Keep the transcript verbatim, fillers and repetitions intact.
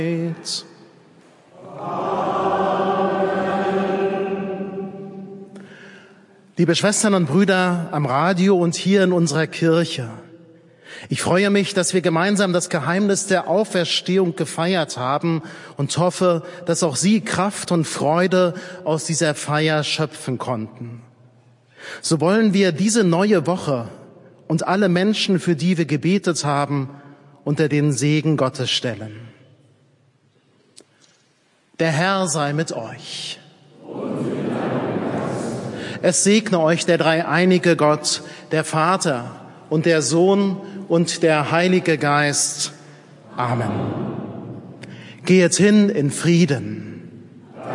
Liebe Schwestern und Brüder am Radio und hier in unserer Kirche, ich freue mich, dass wir gemeinsam das Geheimnis der Auferstehung gefeiert haben und hoffe, dass auch Sie Kraft und Freude aus dieser Feier schöpfen konnten. So wollen wir diese neue Woche und alle Menschen, für die wir gebetet haben, unter den Segen Gottes stellen. Der Herr sei mit euch. Es segne euch der dreieinige Gott, der Vater und der Sohn und der Heilige Geist. Amen. Geht hin in Frieden.